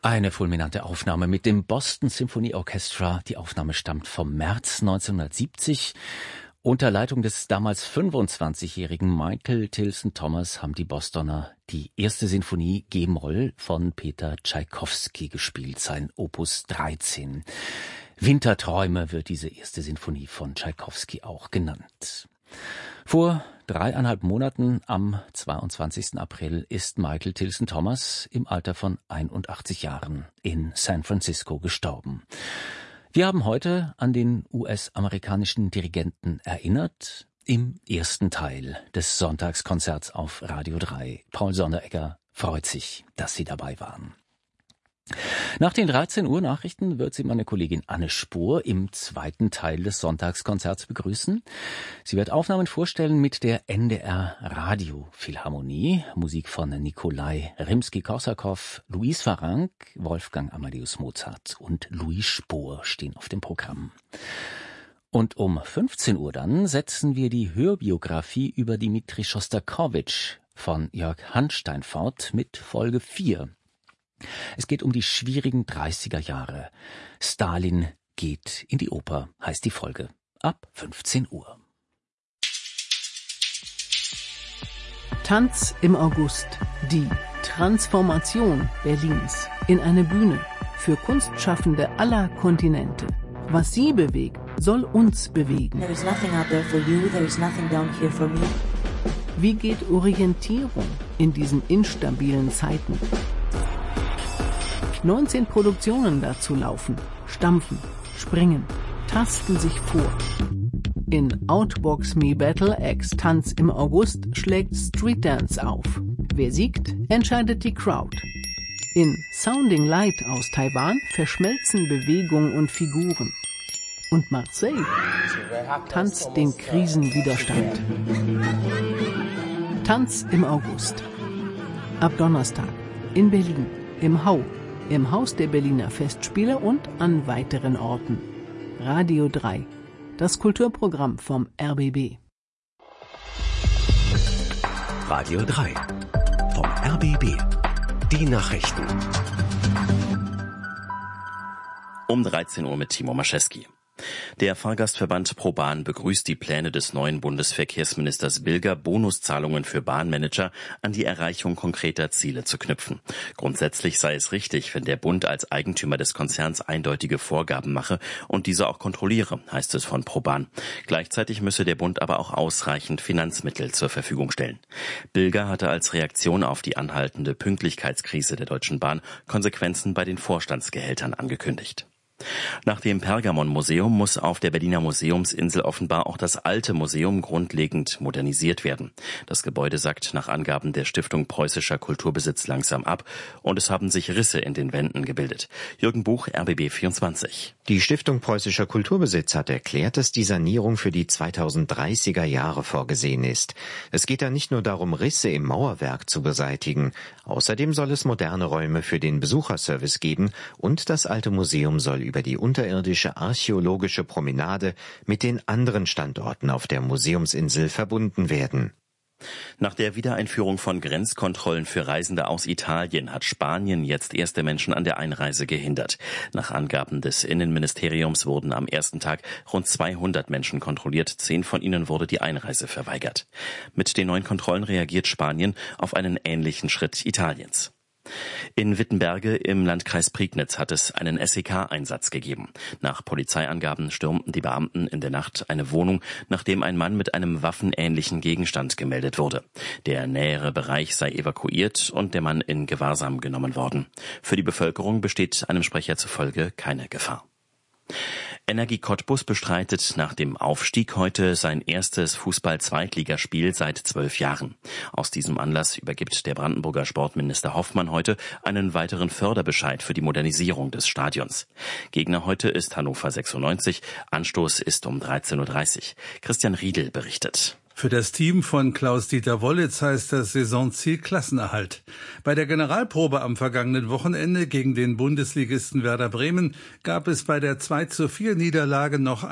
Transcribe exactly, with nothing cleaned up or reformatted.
Eine fulminante Aufnahme mit dem Boston Symphony Orchestra. Die Aufnahme stammt vom März neunzehnhundertsiebzig. Unter Leitung des damals fünfundzwanzigjährigen Michael Tilson Thomas haben die Bostoner die erste Sinfonie G-Moll von Peter Tschaikowski gespielt, sein Opus dreizehn. Winterträume wird diese erste Sinfonie von Tschaikowski auch genannt. Vor dreieinhalb Monaten, am zweiundzwanzigsten April, ist Michael Tilson Thomas im Alter von einundachtzig Jahren in San Francisco gestorben. Wir haben heute an den U S-amerikanischen Dirigenten erinnert, im ersten Teil des Sonntagskonzerts auf Radio drei. Paul Sonderegger freut sich, dass Sie dabei waren. Nach den dreizehn Uhr Nachrichten wird sie meine Kollegin Anne Spohr im zweiten Teil des Sonntagskonzerts begrüßen. Sie wird Aufnahmen vorstellen mit der N D R Radiophilharmonie, Musik von Nikolai Rimski-Korsakow, Louise Farranc, Wolfgang Amadeus Mozart und Louis Spohr stehen auf dem Programm. Und um fünfzehn Uhr dann setzen wir die Hörbiografie über Dmitri Schostakowitsch von Jörg Hanstein fort mit Folge vier. Es geht um die schwierigen dreißiger Jahre. Stalin geht in die Oper, heißt die Folge. Ab fünfzehn Uhr. Tanz im August. Die Transformation Berlins in eine Bühne für Kunstschaffende aller Kontinente. Was sie bewegt, soll uns bewegen. There is nothing out there for you, there is nothing down here for me. Wie geht Orientierung in diesen instabilen Zeiten? neunzehn Produktionen dazu laufen, stampfen, springen, tasten sich vor. In Outbox Me Battle X Tanz im August schlägt Street Dance auf. Wer siegt, entscheidet die Crowd. In Sounding Light aus Taiwan verschmelzen Bewegung und Figuren. Und Marseille tanzt den Krisenwiderstand. Tanz im August. Ab Donnerstag in Berlin, im Hau, im Haus der Berliner Festspiele und an weiteren Orten. Radio drei, das Kulturprogramm vom R B B. Radio drei, vom R B B. Die Nachrichten. Um dreizehn Uhr mit Timo Maschewski. Der Fahrgastverband ProBahn begrüßt die Pläne des neuen Bundesverkehrsministers Bilger, Bonuszahlungen für Bahnmanager an die Erreichung konkreter Ziele zu knüpfen. Grundsätzlich sei es richtig, wenn der Bund als Eigentümer des Konzerns eindeutige Vorgaben mache und diese auch kontrolliere, heißt es von ProBahn. Gleichzeitig müsse der Bund aber auch ausreichend Finanzmittel zur Verfügung stellen. Bilger hatte als Reaktion auf die anhaltende Pünktlichkeitskrise der Deutschen Bahn Konsequenzen bei den Vorstandsgehältern angekündigt. Nach dem Pergamon-Museum muss auf der Berliner Museumsinsel offenbar auch das alte Museum grundlegend modernisiert werden. Das Gebäude sackt nach Angaben der Stiftung Preußischer Kulturbesitz langsam ab und es haben sich Risse in den Wänden gebildet. Jürgen Buch, R B B vierundzwanzig. Die Stiftung Preußischer Kulturbesitz hat erklärt, dass die Sanierung für die zweitausenddreißiger Jahre vorgesehen ist. Es geht da nicht nur darum, Risse im Mauerwerk zu beseitigen. Außerdem soll es moderne Räume für den Besucherservice geben und das alte Museum soll über die unterirdische archäologische Promenade mit den anderen Standorten auf der Museumsinsel verbunden werden. Nach der Wiedereinführung von Grenzkontrollen für Reisende aus Italien hat Spanien jetzt erste Menschen an der Einreise gehindert. Nach Angaben des Innenministeriums wurden am ersten Tag rund zweihundert Menschen kontrolliert, zehn von ihnen wurde die Einreise verweigert. Mit den neuen Kontrollen reagiert Spanien auf einen ähnlichen Schritt Italiens. In Wittenberge im Landkreis Prignitz hat es einen S E K-Einsatz gegeben. Nach Polizeiangaben stürmten die Beamten in der Nacht eine Wohnung, nachdem ein Mann mit einem waffenähnlichen Gegenstand gemeldet wurde. Der nähere Bereich sei evakuiert und der Mann in Gewahrsam genommen worden. Für die Bevölkerung besteht einem Sprecher zufolge keine Gefahr. Energie Cottbus bestreitet nach dem Aufstieg heute sein erstes Fußball-Zweitligaspiel seit zwölf Jahren. Aus diesem Anlass übergibt der Brandenburger Sportminister Hoffmann heute einen weiteren Förderbescheid für die Modernisierung des Stadions. Gegner heute ist Hannover sechsundneunzig, Anstoß ist um dreizehn Uhr dreißig. Christian Riedel berichtet. Für das Team von Klaus-Dieter Wollitz heißt das Saisonziel Klassenerhalt. Bei der Generalprobe am vergangenen Wochenende gegen den Bundesligisten Werder Bremen gab es bei der zwei zu vier Niederlage noch